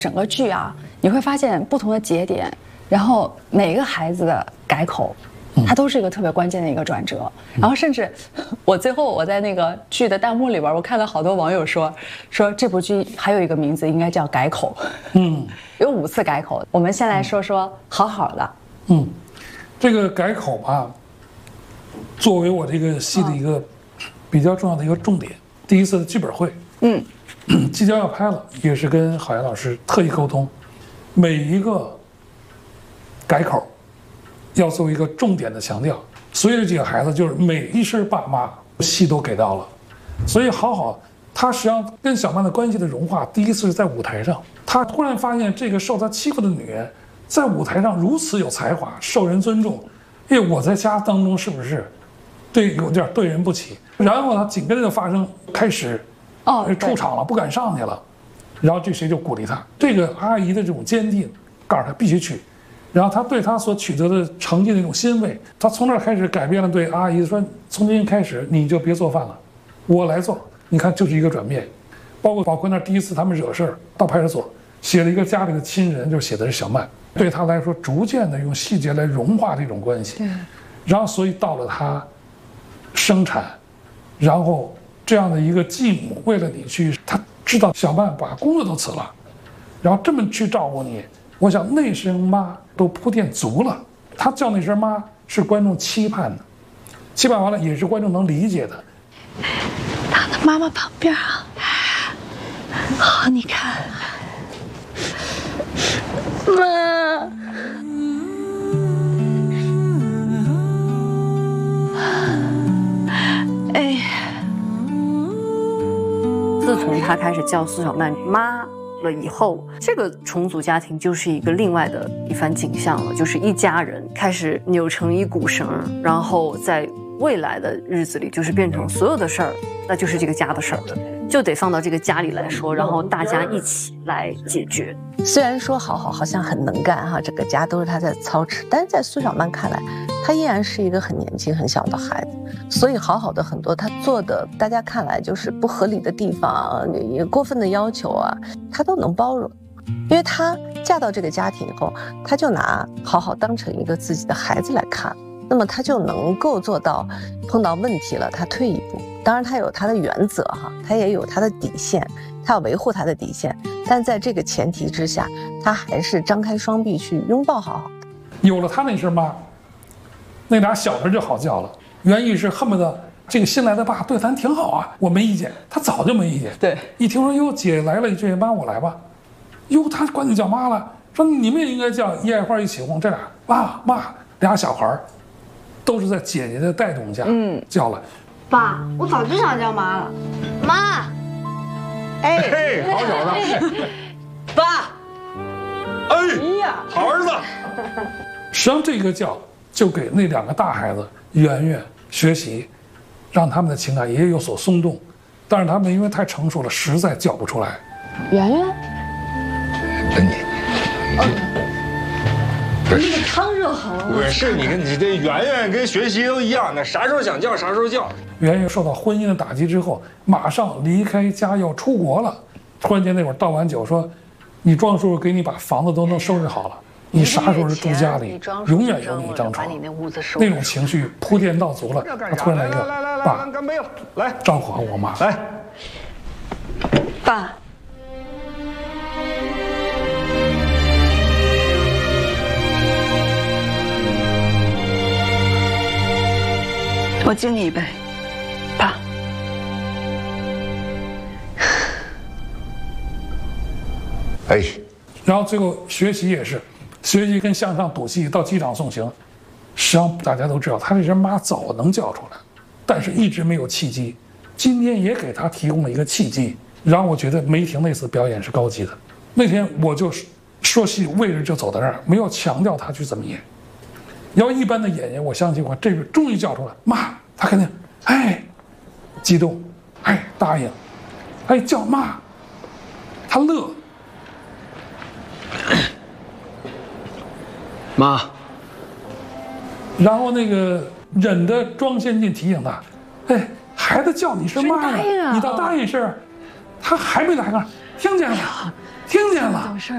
整个剧啊，你会发现不同的节点，然后每个孩子的改口，它都是一个特别关键的一个转折。然后甚至我最后我在那个剧的弹幕里边，我看到好多网友说这部剧还有一个名字应该叫改口，有5次改口。我们先来说说好好的， 这个改口吧，作为我这个戏的一个比较重要的一个重点，第一次的剧本会，即将要拍了，也是跟郝岩老师特意沟通，每一个改口要做一个重点的强调，所以这几个孩子就是每一声爸妈戏都给到了，所以好好他实际上跟小曼的关系的融化，第一次是在舞台上，他突然发现这个受他欺负的女人在舞台上如此有才华，受人尊重，我在家当中是不是有点对人不起？然后他紧跟着就发生开始出场了，不敢上去了，然后这谁就鼓励他，这个阿姨的这种坚定，告诉他必须去，然后他对他所取得的成绩的那种欣慰，他从那儿开始改变了对阿姨说，从今天开始你就别做饭了，我来做。你看就是一个转变。包括宝坤那第一次他们惹事儿到派出所，写了一个家里的亲人，就写的是小曼，对他来说逐渐的用细节来融化这种关系，然后所以到了他生产，然后这样的一个继母为了你去，他知道小曼把工作都辞了，然后这么去照顾你，我想那声妈都铺垫足了。他叫那声妈是观众期盼的，期盼完了也是观众能理解的。 躺在妈妈旁边啊，好，你看，妈。 自从他开始叫苏小曼妈了以后，这个重组家庭就是一个另外的一番景象了，就是一家人开始扭成一股绳，然后在未来的日子里就是变成所有的事儿，那就是这个家的事儿，就得放到这个家里来说，然后大家一起来解决。 虽然说好像很能干哈，整个家都是他在操持，但是在苏小曼看来，他依然是一个很年轻很小的孩子，所以好的很多他做的大家看来就是不合理的地方，也过分的要求啊，他都能包容，因为他嫁到这个家庭以后，他就拿好当成一个自己的孩子来看，那么他就能够做到碰到问题了他退一步，当然他有他的原则哈，他也有他的底线，他要维护他的底线，但在这个前提之下，他还是张开双臂去拥抱好。 有了他那声妈，那俩小人就好叫了，原意是恨不得这个新来的爸对咱挺好啊，我没意见，他早就没意见。 对， 一听说哟姐来了，这妈我来吧，哟他管你叫妈了，说你们也应该叫一爱花一起哄，这俩爸妈俩小孩都是在姐姐的带动下叫了。 爸，我早就想叫妈了，妈。 哎，好小子， 爸。 哎呀，好儿子。 实际上这个叫就给那两个大孩子圆圆学习，让他们的情感也有所松动，但是他们因为太成熟了，实在叫不出来。 圆圆， 跟你， 那个汤热好了。 不是你这圆圆跟学习都一样，那啥时候想叫啥时候叫。 圆圆受到婚姻的打击之后，马上离开家要出国了。突然间那会儿倒完酒说：“你庄叔叔给你把房子都能收拾好了，你啥时候是住家里，永远有你一张床。”那种情绪铺垫到足了，他突然来一个：“爸， 干杯了，来照顾好我妈。” 来， 爸。我敬你一杯，爸。 哎， 然后最后学习也是，学习跟向上赌气到机场送行，实际上大家都知道他这人妈早能叫出来，但是一直没有契机。今天也给他提供了一个契机，让我觉得梅婷那次表演是高级的。那天我就说戏位置就走到这儿，没有强调他去怎么演。要一般的演员，我相信我这个终于叫出来，妈，他肯定激动，答应，叫妈，他乐。 妈， 然后那个忍的庄先进提醒他，孩子叫你声妈呀，你倒答应声，他还没答应，听见了，听见了。